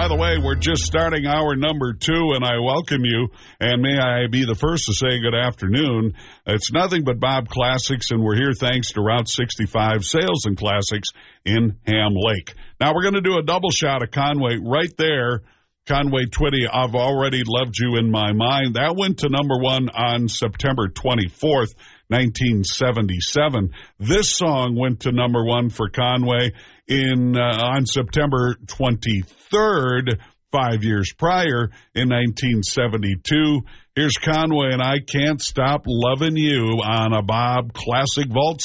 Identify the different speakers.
Speaker 1: by the way, we're just starting hour number 2, and I welcome you, and may I be the first to say good afternoon. It's nothing but Bob Classics, and we're here thanks to Route 65 Sales and Classics in Ham Lake. Now, we're going to do a double shot of Conway right there. Conway Twitty, I've Already Loved You in My Mind. That went to number 1 on September 24th, 1977. This song went to number 1 for Conway on September 23rd, 5 years prior, in 1972. Here's Conway and I Can't Stop Loving You on a Bob Classic Vault